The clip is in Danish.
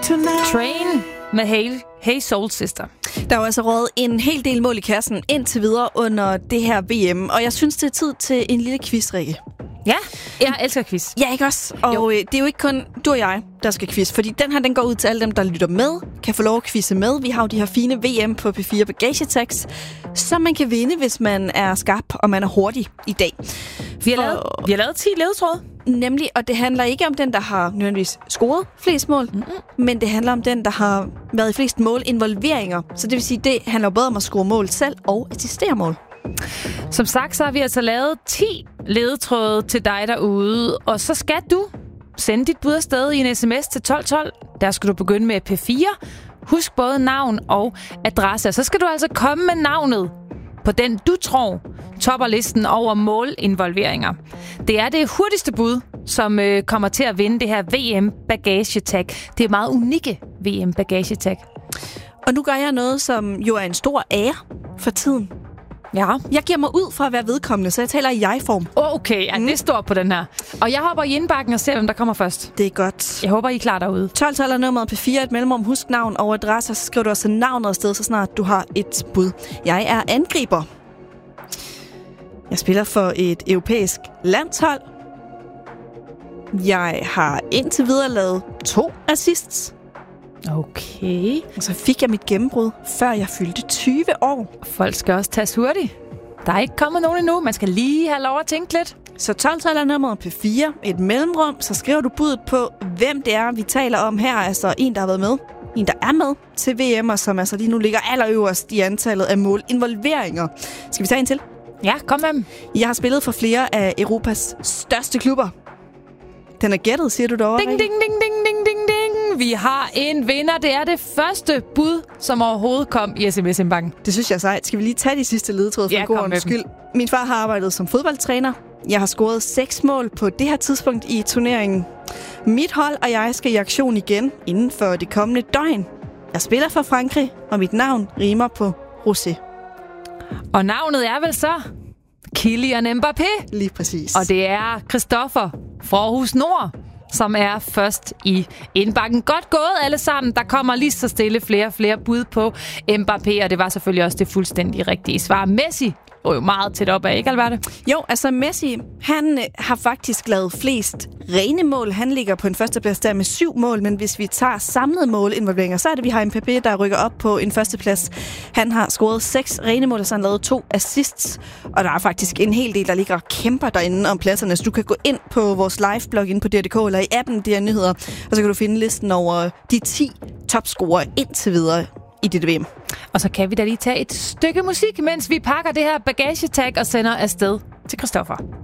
Train med Hey Soul Sister. Der er jo altså røget en hel del mål i kassen indtil videre under det her VM, og jeg synes, det er tid til en lille quiz, Rikke. Ja, jeg elsker quiz. Ja, ikke også? Og det er jo ikke kun du og jeg, der skal quiz, fordi den her, den går ud til alle dem, der lytter med, kan få lov at quizze med. Vi har jo de her fine VM på P4 Bagagetex, som man kan vinde, hvis man er skarp og man er hurtig i dag. Vi har lavet 10 ledetråde. Nemlig, og det handler ikke om den, der har nødvendigvis scoret flest mål, men det handler om den, der har været i flest målinvolveringer. Så det vil sige, det handler både om at score mål selv og assistere mål. Som sagt, så har vi altså lavet 10 ledetråde til dig derude, og så skal du sende dit bud afsted i en sms til 1212. Der skal du begynde med P4. Husk både navn og adresse. Så skal du altså komme med navnet på den, du tror topper listen over målinvolveringer. Det er det hurtigste bud, som kommer til at vinde det her VM-bagagetag. Det er meget unikke VM-bagagetag. Og nu gør jeg noget, som jo er en stor ære for tiden. Ja. Jeg giver mig ud fra at være vedkommende, så jeg taler i jeg-form. Okay, ja, det står på den her. Og jeg hopper i indbakken og ser, hvem der kommer først. Det er godt. Jeg håber, I er klar derude. 12 er nummeret P4, et mellemrum, husk navn og adresse, så skriver du også navnet afsted, så snart du har et bud. Jeg er angriber. Jeg spiller for et europæisk landshold. Jeg har indtil videre lavet 2 assists. Okay. Og så fik jeg mit gennembrud, før jeg fyldte 20 år. Folk skal også tages hurtigt. Der er ikke kommet nogen endnu. Man skal lige have lov at tænke lidt. Så 12 er nummeret P4, et mellemrum. Så skriver du budet på, hvem det er, vi taler om her. Altså en, der har været med. En, der er med til VM, og som altså lige nu ligger allerøverst i antallet af målinvolveringer. Skal vi tage en til? Ja, kom med dem. Jeg har spillet for flere af Europas største klubber. Den er gættet, siger du derovre. Ding, ding, ding, ding, ding, ding, ding. Vi har en vinder. Det er det første bud, som overhovedet kom i SMS-indbakken. Det synes jeg er sejt. Skal vi lige tage de sidste ledetråde for god ordens skyld? Min far har arbejdet som fodboldtræner. Jeg har scoret 6 mål på det her tidspunkt i turneringen. Mit hold og jeg skal i aktion igen inden for det kommende døgn. Jeg spiller for Frankrig, og mit navn rimer på Rosé. Og navnet er vel så Kylian Mbappé. Lige præcis. Og det er Christoffer fra Aarhus Nord, som er først i indbakken. Godt gået alle sammen. Der kommer lige så stille flere bud på Mbappé, og det var selvfølgelig også det fuldstændig rigtige svar. Messi jo meget tæt op af, ikke Alberte? Jo, altså Messi, han har faktisk lavet flest rene mål. Han ligger på en førsteplads der med 7 mål, men hvis vi tager samlede målinvolveringer, så er det, vi har Mbappé, der rykker op på en førsteplads. Han har scoret 6 rene mål, og så har han lavet 2 assists, og der er faktisk en hel del, der ligger og kæmper derinde om pladserne, så du kan gå ind på vores live-blog inde på DR.dk eller i appen DR Nyheder, og så kan du finde listen over de 10 topscorere indtil videre i dit VM. Og så kan vi da lige tage et stykke musik, mens vi pakker det her bagagetag og sender afsted til Christoffer.